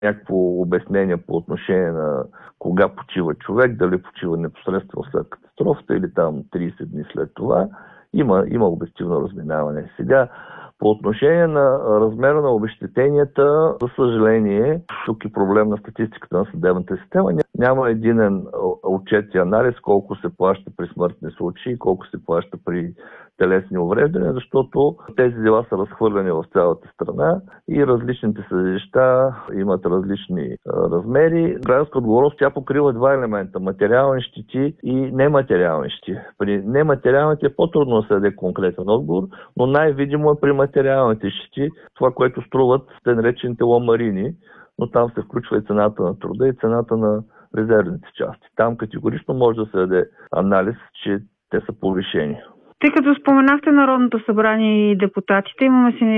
някакво обяснение по отношение на кога почива човек, дали почива непосредствено след катастрофата или там 30 дни след това. Има обективно разминаване. Сега, по отношение на размера на обезщетенията, за съжаление, тук е проблем на статистиката на съдебната система. Няма единен отчет и анализ колко се плаща при смъртни случаи, колко се плаща при телесни увреждания, защото тези дела са разхвърляни в цялата страна и различните съдилища имат различни размери. Гражданска отговорност тя покрива два елемента – материални щети и нематериални щети. При нематериалните е по-трудно да се даде конкретен отговор, но най-видимо е при материалните щети, това, което струват те наречените ламарини, но там се включва и цената на труда и цената на резервните части. Там категорично може да се даде анализ, че те са повишени. Тъй като споменахте Народното събрание и депутатите, имаме си